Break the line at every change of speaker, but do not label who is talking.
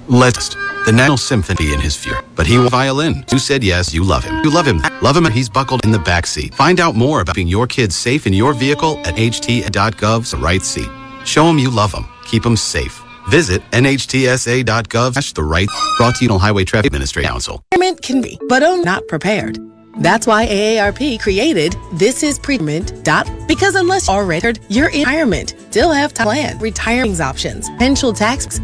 Let's the National Symphony in his future, but he will violin. You said yes, you love him. You love him. Love him and he's buckled in the back seat. Find out more about keeping your kids safe in your vehicle at ht.gov's right seat. Show him you love him. Keep him safe. Visit nhtsa.gov/the right. Brought to you on Highway Traffic Administration Council.
Can be, but I'm not prepared. That's why AARP created This Is Prement. Because unless you're already, your retirement still have to plan retirement options, potential tax